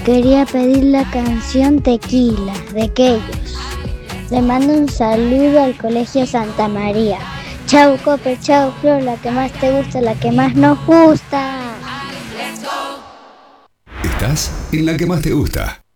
quería pedir la canción Tequila de Keyos. Le mando un saludo al Colegio Santa María. Chau Cope, chau Flor, la que más te gusta, la que más nos gusta. Estás en la que más te gusta.